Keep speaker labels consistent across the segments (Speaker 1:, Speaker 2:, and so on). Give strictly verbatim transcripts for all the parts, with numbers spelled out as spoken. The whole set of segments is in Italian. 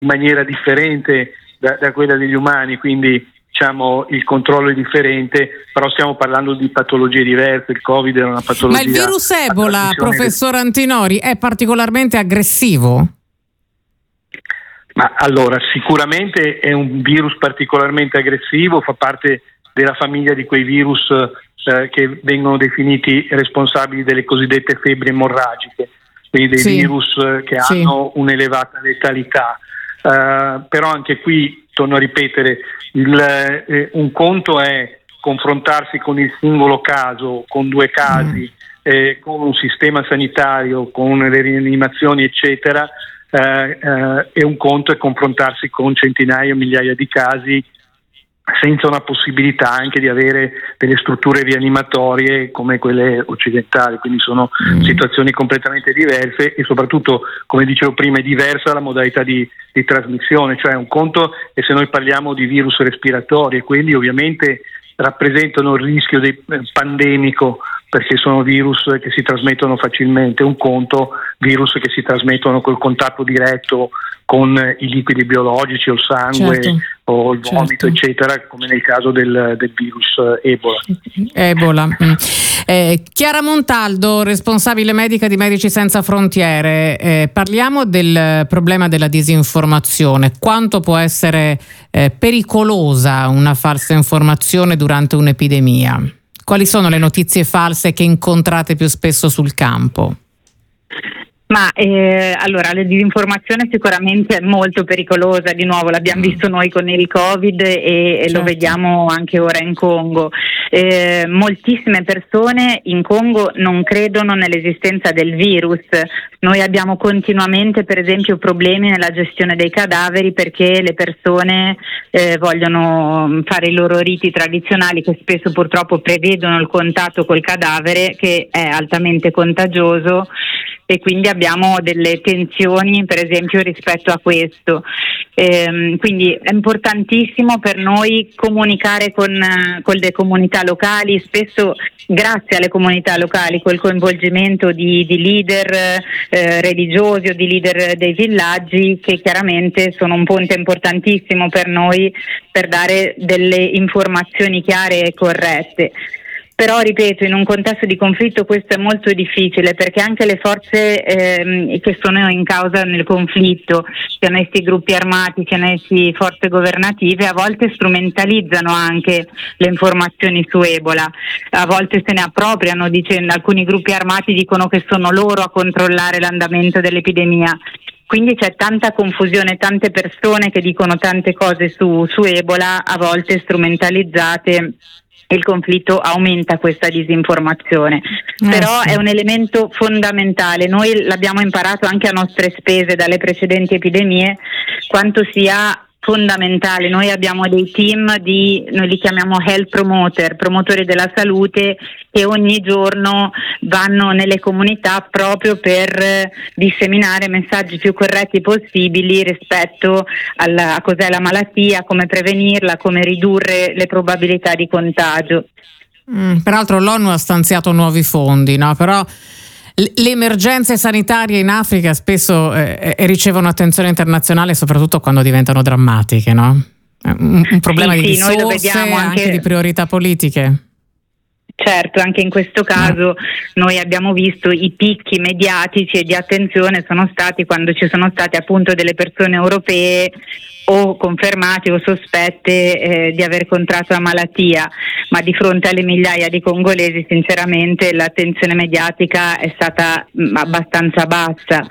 Speaker 1: in maniera differente da, da quella degli umani, quindi diciamo il controllo è differente, però stiamo parlando di patologie diverse. Il Covid è una patologia.
Speaker 2: Ma il virus Ebola, professor Antinori, è particolarmente aggressivo?
Speaker 1: Ma allora, sicuramente è un virus particolarmente aggressivo, fa parte della famiglia di quei virus eh, che vengono definiti responsabili delle cosiddette febbri emorragiche, quindi dei sì. virus eh, che sì. hanno un'elevata letalità. Uh, però anche qui, torno a ripetere, il, eh, un conto è confrontarsi con il singolo caso, con due casi, mm. eh, con un sistema sanitario, con le rianimazioni eccetera, eh, eh, e un conto è confrontarsi con centinaia o migliaia di casi senza una possibilità anche di avere delle strutture rianimatorie come quelle occidentali, quindi sono mm. situazioni completamente diverse e soprattutto, come dicevo prima, è diversa la modalità di, di trasmissione, cioè un conto è se noi parliamo di virus respiratori e quelli ovviamente rappresentano il rischio dei, eh, pandemico, perché sono virus che si trasmettono facilmente, un conto virus che si trasmettono col contatto diretto con i liquidi biologici o il sangue certo. o il vomito certo. eccetera, come nel caso del, del virus Ebola.
Speaker 2: Ebola. Mm. Eh, Chiara Montaldo, responsabile medica di Medici Senza Frontiere, eh, parliamo del problema della disinformazione. Quanto può essere eh, pericolosa una falsa informazione durante un'epidemia? Quali sono le notizie false che incontrate più spesso sul campo?
Speaker 3: Ma eh, allora la disinformazione sicuramente è molto pericolosa, di nuovo l'abbiamo visto noi con il Covid e, e certo. lo vediamo anche ora in Congo. Eh, moltissime persone in Congo non credono nell'esistenza del virus. Noi abbiamo continuamente per esempio problemi nella gestione dei cadaveri perché le persone eh, vogliono fare i loro riti tradizionali che spesso purtroppo prevedono il contatto col cadavere, che è altamente contagioso, e quindi abbiamo delle tensioni per esempio rispetto a questo. Ehm, quindi è importantissimo per noi comunicare con, con le comunità locali, spesso grazie alle comunità locali, col coinvolgimento di, di leader eh, religiosi o di leader dei villaggi, che chiaramente sono un ponte importantissimo per noi per dare delle informazioni chiare e corrette. Però ripeto, in un contesto di conflitto questo è molto difficile, perché anche le forze ehm, che sono in causa nel conflitto, siano essi gruppi armati, siano essi forze governative, a volte strumentalizzano anche le informazioni su Ebola, a volte se ne appropriano, dicendo, alcuni gruppi armati dicono che sono loro a controllare l'andamento dell'epidemia. Quindi c'è tanta confusione, tante persone che dicono tante cose su, su Ebola, a volte strumentalizzate. Il conflitto aumenta questa disinformazione, eh, però sì. è un elemento fondamentale. Noi l'abbiamo imparato anche a nostre spese dalle precedenti epidemie, quanto sia fondamentale. Noi abbiamo dei team di, noi li chiamiamo health promoter, promotori della salute, che ogni giorno vanno nelle comunità proprio per disseminare messaggi più corretti possibili rispetto alla, a cos'è la malattia, come prevenirla, come ridurre le probabilità di contagio.
Speaker 2: Mm, peraltro l'ONU ha stanziato nuovi fondi, no? Però le emergenze sanitarie in Africa spesso eh, ricevono attenzione internazionale, soprattutto quando diventano drammatiche, no? Un, un problema sì, di
Speaker 3: sì,
Speaker 2: risorse, anche... anche di priorità politiche.
Speaker 3: Certo, anche in questo caso noi abbiamo visto i picchi mediatici e di attenzione sono stati quando ci sono state appunto delle persone europee o confermate o sospette eh, di aver contratto la malattia, ma di fronte alle migliaia di congolesi sinceramente l'attenzione mediatica è stata mh, abbastanza bassa.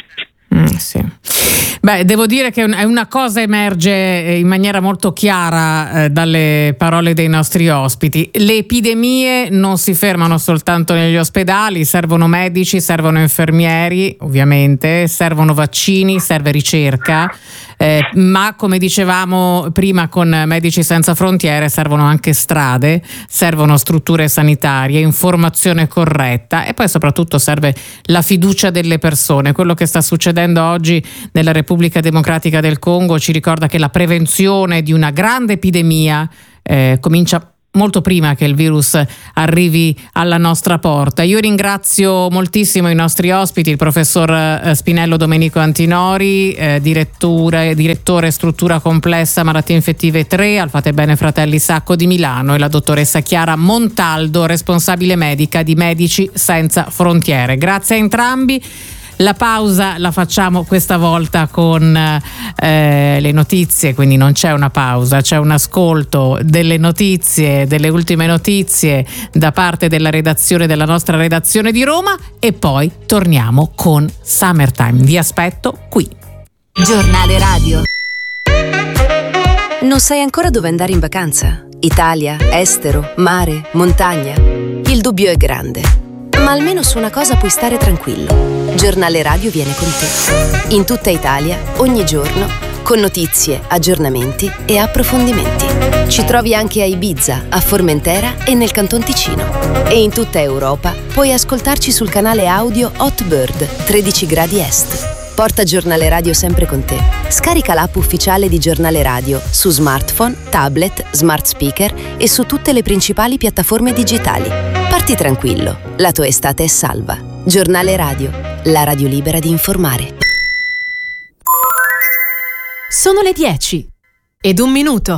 Speaker 2: Mm, sì. Beh, devo dire che è una cosa emerge in maniera molto chiara eh, dalle parole dei nostri ospiti. Le epidemie non si fermano soltanto negli ospedali, servono medici, servono infermieri, ovviamente, servono vaccini, serve ricerca, eh, ma come dicevamo prima con Medici Senza Frontiere servono anche strade, servono strutture sanitarie, informazione corretta e poi soprattutto serve la fiducia delle persone. Quello che sta succedendo oggi nella Repubblica Democratica del Congo ci ricorda che la prevenzione di una grande epidemia eh, comincia molto prima che il virus arrivi alla nostra porta. Io ringrazio moltissimo i nostri ospiti, il professor Spinello Domenico Antinori, eh, direttore, direttore struttura complessa malattie infettive tre al Fatebenefratelli Fratelli Sacco di Milano, e la dottoressa Chiara Montaldo, responsabile medica di Medici Senza Frontiere. Grazie a entrambi. La pausa la facciamo questa volta con eh, le notizie, quindi non c'è una pausa, c'è un ascolto delle notizie, delle ultime notizie da parte della redazione, della nostra redazione di Roma, e poi torniamo con Summertime. Vi aspetto qui.
Speaker 4: Giornale radio. Non sai ancora dove andare in vacanza? Italia, estero, mare, montagna? Il dubbio è grande, ma almeno su una cosa puoi stare tranquillo. Giornale radio viene con te. In tutta Italia, ogni giorno, con notizie, aggiornamenti e approfondimenti. Ci trovi anche a Ibiza, a Formentera e nel Canton Ticino. E in tutta Europa puoi ascoltarci sul canale audio Hotbird tredici gradi est. Porta Giornale Radio sempre con te. Scarica l'app ufficiale di Giornale Radio su smartphone, tablet, smart speaker e su tutte le principali piattaforme digitali. Parti tranquillo, la tua estate è salva. Giornale Radio, la radio libera di informare.
Speaker 5: Sono le dieci ed un minuto.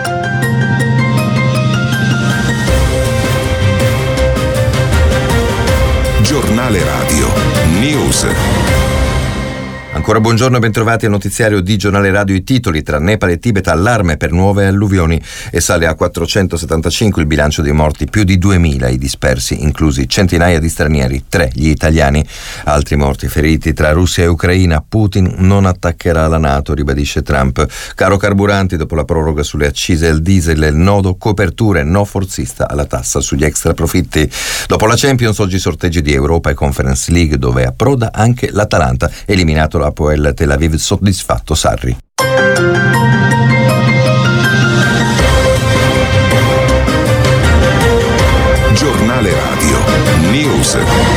Speaker 6: Giornale Radio News. Ancora buongiorno e bentrovati al notiziario di Giornale Radio. I titoli: tra Nepal e Tibet, allarme per nuove alluvioni, e sale a quattrocentosettantacinque il bilancio dei morti, più di duemila i dispersi, inclusi centinaia di stranieri, tre gli italiani. Altri morti e feriti tra Russia e Ucraina. Putin non attaccherà la NATO, ribadisce Trump. Caro carburanti, dopo la proroga sulle accise al diesel, il nodo coperture, no forzista alla tassa sugli extra profitti. Dopo la Champions, oggi sorteggi di Europa e Conference League, dove approda anche l'Atalanta, eliminato la Hapoel Tel Aviv, soddisfatto Sarri. Giornale Radio News.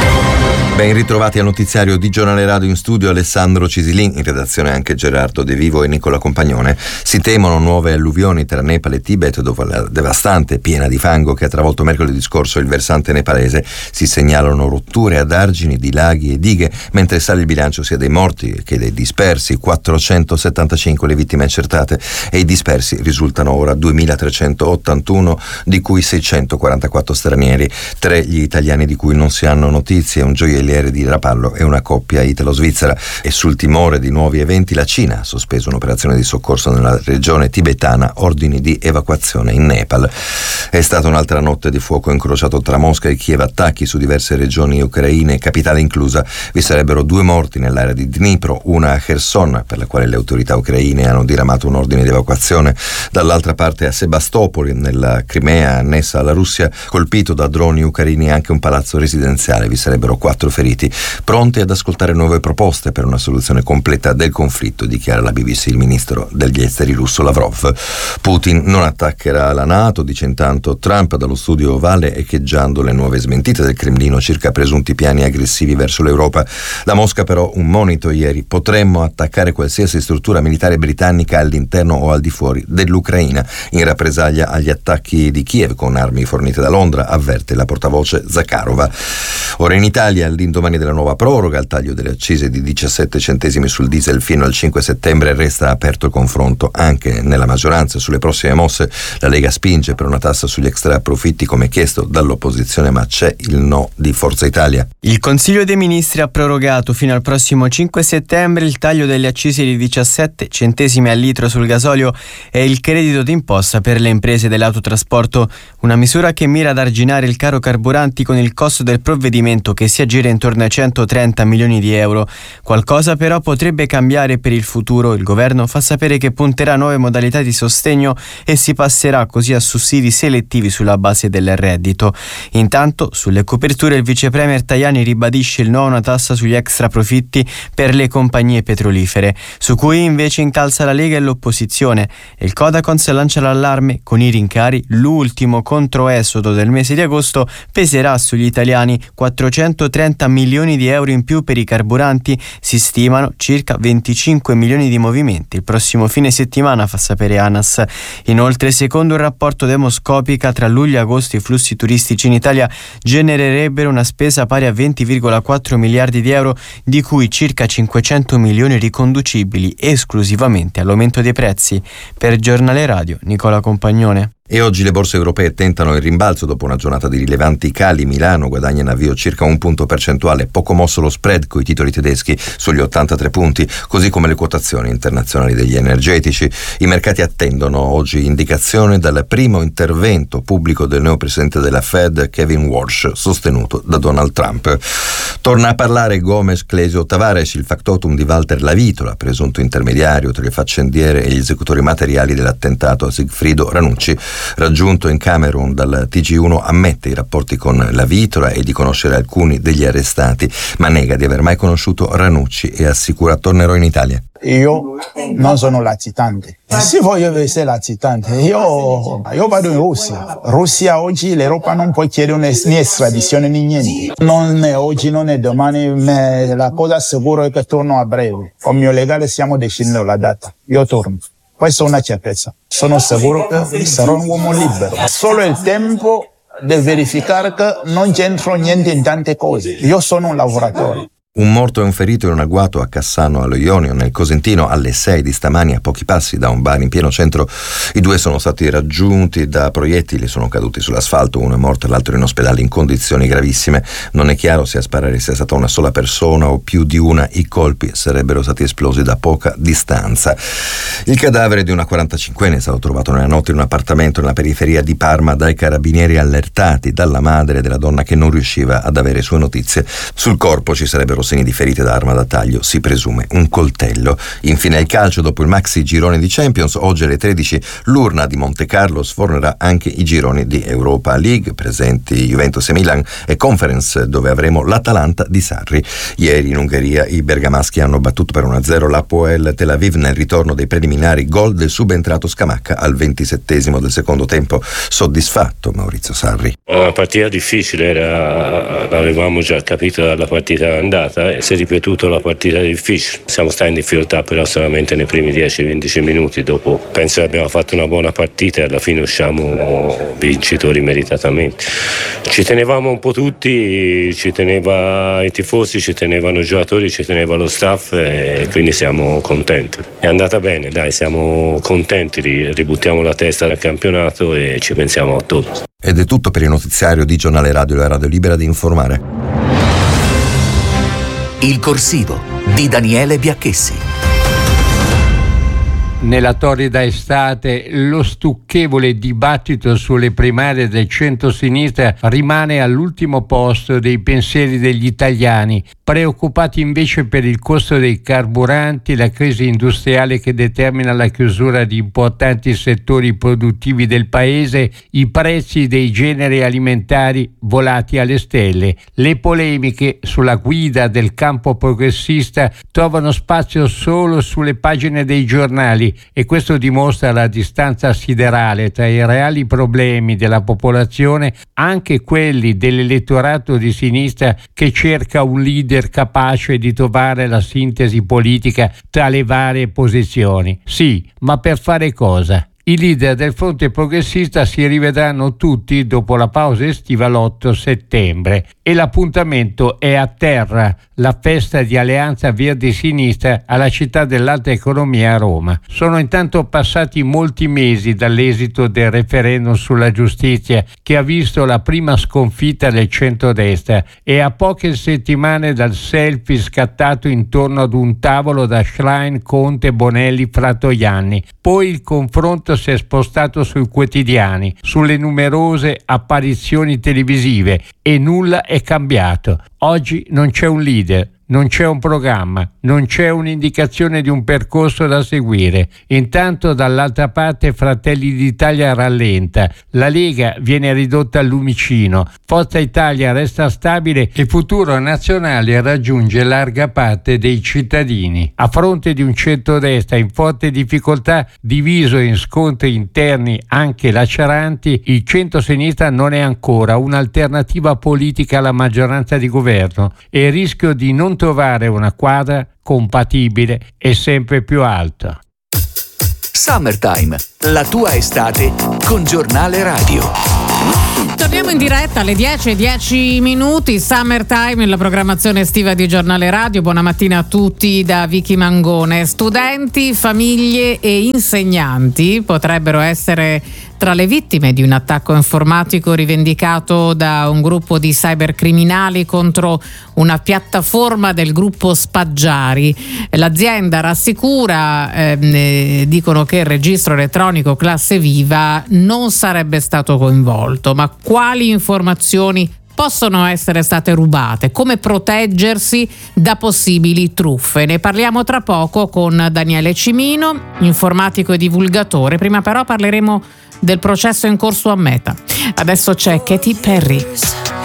Speaker 6: Ben ritrovati al notiziario di Giornale Radio. In studio Alessandro Cisilin, in redazione anche Gerardo De Vivo e Nicola Compagnone. Si temono nuove alluvioni tra Nepal e Tibet dopo la devastante piena di fango che ha travolto mercoledì scorso il versante nepalese. Si segnalano rotture ad argini di laghi e dighe, mentre sale il bilancio sia dei morti che dei dispersi. quattrocentosettantacinque le vittime accertate, e i dispersi risultano ora duemilatrecentottantuno, di cui seicentoquarantaquattro stranieri, tre gli italiani di cui non si hanno notizie, un gioielliere di Rapallo e una coppia italo-svizzera. E sul timore di nuovi eventi, la Cina ha sospeso un'operazione di soccorso nella regione tibetana, ordini di evacuazione in Nepal. È stata un'altra notte di fuoco incrociato tra Mosca e Kiev, attacchi su diverse regioni ucraine, capitale inclusa. Vi sarebbero due morti nell'area di Dnipro, una a Kherson, per la quale le autorità ucraine hanno diramato un ordine di evacuazione. Dall'altra parte, a Sebastopoli, nella Crimea annessa alla Russia, colpito da droni ucraini anche un palazzo residenziale. Vi sarebbero quattro feriti. Pronti ad ascoltare nuove proposte per una soluzione completa del conflitto, dichiara la B B C il ministro degli esteri russo Lavrov. Putin non attaccherà la NATO, dice intanto Trump dallo studio ovale, echeggiando le nuove smentite del Cremlino circa presunti piani aggressivi verso l'Europa. Da Mosca però un monito ieri: potremmo attaccare qualsiasi struttura militare britannica all'interno o al di fuori dell'Ucraina, in rappresaglia agli attacchi di Kiev con armi fornite da Londra, avverte la portavoce Zakharova. Ora in Italia, all'indomani della nuova proroga, al taglio delle accise di diciassette centesimi sul diesel fino al cinque settembre, resta aperto il confronto anche nella maggioranza sulle prossime mosse. La Lega spinge per una tassa sugli extra profitti come chiesto dall'opposizione, ma c'è il no di Forza Italia.
Speaker 7: Il Consiglio dei Ministri ha prorogato fino al prossimo cinque settembre il taglio delle accise di diciassette centesimi al litro sul gasolio e il credito d'imposta per le imprese dell'autotrasporto, una misura che mira ad arginare il caro carburanti con il costo del provvedimento che si aggira intorno ai centotrenta milioni di euro. Qualcosa però potrebbe cambiare per il futuro. Il governo fa sapere che punterà a nuove modalità di sostegno e si passerà così a sussidi selettivi sulla base del reddito. Intanto, sulle coperture, il vice premier Tajani ribadisce il no a una tassa sugli extra profitti per le compagnie petrolifere, su cui invece incalza la Lega e l'opposizione. Il Codacons lancia l'allarme: con i rincari, l'ultimo controesodo del mese di agosto peserà sugli italiani quattrocentotrenta trenta milioni di euro in più per i carburanti, si stimano circa venticinque milioni di movimenti il prossimo fine settimana, fa sapere ANAS. Inoltre, secondo un rapporto Demoscopica, tra luglio e agosto i flussi turistici in Italia genererebbero una spesa pari a venti virgola quattro miliardi di euro, di cui circa cinquecento milioni riconducibili esclusivamente all'aumento dei prezzi. Per Giornale Radio, Nicola Compagnone.
Speaker 6: E oggi le borse europee tentano il rimbalzo dopo una giornata di rilevanti cali. Milano guadagna in avvio circa un punto percentuale, poco mosso lo spread coi titoli tedeschi sugli ottantatré punti, così come le quotazioni internazionali degli energetici. I mercati attendono oggi indicazione dal primo intervento pubblico del neo presidente della Fed, Kevin Walsh, sostenuto da Donald Trump. Torna a parlare Gomes Clesio Tavares, il factotum di Walter Lavitola, presunto intermediario tra le faccendiere e gli esecutori materiali dell'attentato a Sigfrido Ranucci. Raggiunto in Camerun dal T G uno, ammette i rapporti con Lavitola e di conoscere alcuni degli arrestati, ma nega di aver mai conosciuto Ranucci e assicura: tornerò in Italia.
Speaker 8: Io non sono latitante. Se voglio essere latitante, io, io vado in Russia. Russia oggi l'Europa non può chiedere né estradizione né niente. Non è oggi, non è domani, ma la cosa sicura è che torno a breve. Con il mio legale stiamo decidendo la data. Io torno. Questa è una certezza. Sono sicuro che sarò un uomo libero. Solo il tempo di verificare che non c'entro niente in tante cose. Io sono un lavoratore.
Speaker 6: Un morto e un ferito in un agguato a Cassano allo Ionio, nel Cosentino, alle sei di stamani, a pochi passi da un bar in pieno centro. I due sono stati raggiunti da proiettili, sono caduti sull'asfalto, uno è morto e l'altro in ospedale in condizioni gravissime. Non è chiaro se a sparare sia stata una sola persona o più di una. I colpi sarebbero stati esplosi da poca distanza. Il cadavere di una quarantacinquenne è stato trovato nella notte in un appartamento nella periferia di Parma dai carabinieri, allertati dalla madre della donna che non riusciva ad avere sue notizie. Sul corpo ci sarebbero segni di ferite da arma da taglio, si presume un coltello. Infine il calcio, dopo il maxi girone di Champions, oggi alle tredici l'urna di Monte Carlo sfornerà anche i gironi di Europa League, presenti Juventus e Milan, e Conference, dove avremo l'Atalanta di Sarri. Ieri in Ungheria i bergamaschi hanno battuto per uno a zero l'Hapoel Tel Aviv nel ritorno dei preliminari, gol del subentrato Scamacca al ventisettesimo del secondo tempo. Soddisfatto Maurizio Sarri.
Speaker 9: Una partita difficile, era, l'avevamo già capito dalla partita andata, e si è ripetuto la partita difficile. Siamo stati in difficoltà però solamente nei primi dieci quindici minuti. Dopo penso che abbiamo fatto una buona partita e alla fine usciamo vincitori meritatamente. Ci tenevamo un po' tutti, ci teneva i tifosi, ci tenevano i giocatori, ci teneva lo staff, e quindi siamo contenti. È andata bene, dai, siamo contenti, ributtiamo la testa dal campionato e ci pensiamo a ottobre.
Speaker 6: Ed è tutto per il notiziario di Giornale Radio, la radio libera di informare.
Speaker 10: Il corsivo di Daniele Biacchessi.
Speaker 11: Nella torrida estate lo stucchevole dibattito sulle primarie del centro-sinistra rimane all'ultimo posto dei pensieri degli italiani, preoccupati invece per il costo dei carburanti, la crisi industriale che determina la chiusura di importanti settori produttivi del paese, i prezzi dei generi alimentari volati alle stelle. Le polemiche sulla guida del campo progressista trovano spazio solo sulle pagine dei giornali, e questo dimostra la distanza siderale tra i reali problemi della popolazione, anche quelli dell'elettorato di sinistra che cerca un leader capace di trovare la sintesi politica tra le varie posizioni. Sì, ma per fare cosa? I leader del fronte progressista si rivedranno tutti dopo la pausa estiva l'otto settembre e l'appuntamento è a Terra, la festa di Alleanza Verdi Sinistra alla città dell'alta economia a Roma. Sono intanto passati molti mesi dall'esito del referendum sulla giustizia, che ha visto la prima sconfitta del centrodestra, e a poche settimane dal selfie scattato intorno ad un tavolo da Schlein, Conte, Bonelli, Fratoianni. Poi il confronto si è spostato sui quotidiani, sulle numerose apparizioni televisive, e nulla è cambiato. Oggi non c'è un leader, non c'è un programma, non c'è un'indicazione di un percorso da seguire. Intanto dall'altra parte Fratelli d'Italia rallenta, la Lega viene ridotta al lumicino, Forza Italia resta stabile e Futuro Nazionale raggiunge larga parte dei cittadini. A fronte di un centrodestra in forte difficoltà, diviso in scontri interni anche laceranti, il centro-sinistra non è ancora un'alternativa politica alla maggioranza di governo e il rischio di non trovare una quadra compatibile è sempre più alto.
Speaker 10: Summertime, la tua estate con Giornale Radio.
Speaker 2: Torniamo in diretta alle dieci e dieci minuti, Summertime, la programmazione estiva di Giornale Radio. Buona mattina a tutti da Vicky Mangone. Studenti, famiglie e insegnanti potrebbero essere tra le vittime di un attacco informatico rivendicato da un gruppo di cybercriminali contro una piattaforma del gruppo Spaggiari. L'azienda rassicura, eh, dicono che il registro elettronico classe viva non sarebbe stato coinvolto, ma quali informazioni possono essere state rubate, come proteggersi da possibili truffe? Ne parliamo tra poco con Daniele Cimino, informatico e divulgatore. Prima però parleremo del processo in corso a Meta. Adesso c'è Katy Perry.